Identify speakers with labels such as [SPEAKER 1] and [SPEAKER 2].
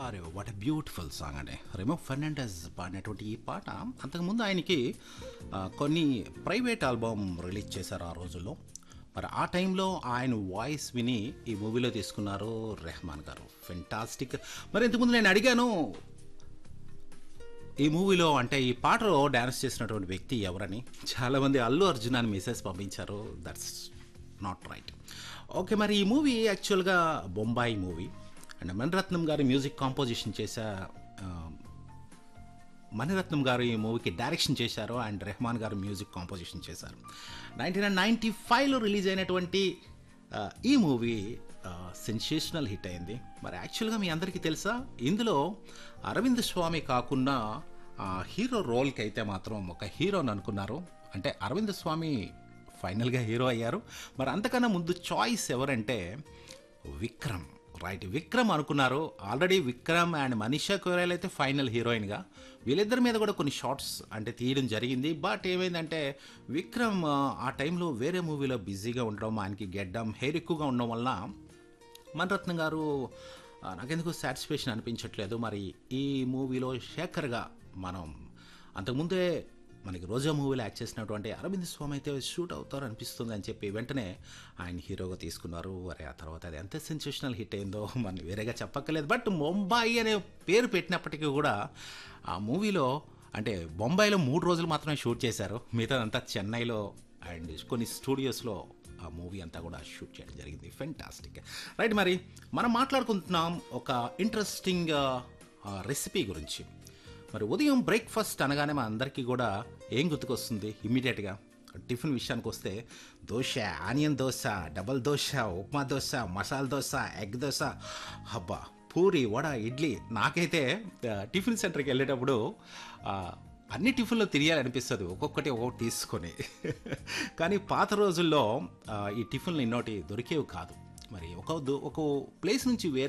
[SPEAKER 1] అరే what a beautiful song అండి. Remo Fernandez పాడినటువంటి ఈ పాట అంతకుముందు ఆయనకి కొన్ని ప్రైవేట్ ఆల్బమ్ రిలీజ్ చేశారు ఆ రోజుల్లో. మరి ఆ టైంలో ఆయన వాయిస్ విని ఈ మూవీలో తీసుకున్నారు రెహమాన్ గారు. ఫెంటాస్టిక్. మరి ఇంతకుముందు నేను అడిగాను ఈ మూవీలో అంటే ఈ పాటలో డ్యాన్స్ చేసినటువంటి వ్యక్తి ఎవరని. చాలామంది అల్లు అర్జున్ అని మెసేజ్ పంపించారు. That's not right. ఓకే, మరి ఈ మూవీ యాక్చువల్గా బొంబాయి మూవీ అండ్ మణిరత్నం గారి మ్యూజిక్ కాంపోజిషన్ మణిరత్నం గారు ఈ మూవీకి డైరెక్షన్ చేశారు అండ్ రెహమాన్ గారు మ్యూజిక్ కాంపోజిషన్ చేశారు. 1995లో రిలీజ్ అయినటువంటి ఈ మూవీ సెన్సేషనల్ హిట్ అయింది. మరి యాక్చువల్గా మీ అందరికీ తెలుసా, ఇందులో అరవింద్ స్వామి కాకుండా హీరో రోల్కి అయితే మాత్రం ఒక హీరోని అనుకున్నారు. అంటే అరవింద్ స్వామి ఫైనల్గా హీరో అయ్యారు. మరి అంతకన్నా ముందు చాయిస్ ఎవరంటే విక్రమ్. రైట్, విక్రమ్ అనుకున్నారు. ఆల్రెడీ విక్రమ్ అండ్ మనీషా కొయిరాలా అయితే ఫైనల్ హీరోయిన్గా, వీళ్ళిద్దరి మీద కూడా కొన్ని షార్ట్స్ అంటే తీయడం జరిగింది. బట్ ఏమైందంటే విక్రమ్ ఆ టైంలో వేరే మూవీలో బిజీగా ఉండడం, ఆయనకి గెడ్డం హెయిర్ ఎక్కువగా ఉండడం వల్ల మణిరత్నం గారు నాకెందుకు సాటిస్ఫాక్షన్ అనిపించట్లేదు. మరి ఈ మూవీలో శేఖర్గా మనం అంతకుముందే మనకి రోజా మూవీలో యాక్ట్ చేసినటువంటి అరవింద్ స్వామి అయితే షూట్ అవుతారు అనిపిస్తుంది అని చెప్పి వెంటనే ఆయన హీరోగా తీసుకున్నారు. మరి ఆ తర్వాత అది ఎంత సెన్సేషనల్ హిట్ అయిందో మనం వేరేగా చెప్పక్కర్లేదు. బట్ బొంబాయి అనే పేరు పెట్టినప్పటికీ కూడా ఆ మూవీలో అంటే బొంబాయిలో 3 రోజులు మాత్రమే షూట్ చేశారు. మిగతాదంతా చెన్నైలో అండ్ కొన్ని స్టూడియోస్లో ఆ మూవీ అంతా కూడా షూట్ చేయడం జరిగింది. ఫెంటాస్టిక్. రైట్, మరి మనం మాట్లాడుకుంటున్నాం ఒక ఇంట్రెస్టింగ్ రెసిపీ గురించి. మరి ఉదయం బ్రేక్ఫాస్ట్ అనగానే మా అందరికీ కూడా ఏం గుర్తుకొస్తుంది ఇమ్మీడియట్గా? టిఫిన్ విషయానికి వస్తే dosa, onion dosa, double dosa, upma dosa, masala dosa, egg dosa, హబ్బా, పూరి, వడ, ఇడ్లీ. నాకైతే టిఫిన్ సెంటర్కి వెళ్ళేటప్పుడు అన్ని టిఫిన్లో తిరిగాలనిపిస్తుంది, ఒక్కొక్కటి తీసుకొని. కానీ పాత రోజుల్లో ఈ టిఫిన్లు ఇన్నోటి దొరికేవి కాదు. మరి ఒక ప్లేస్ నుంచి వేరే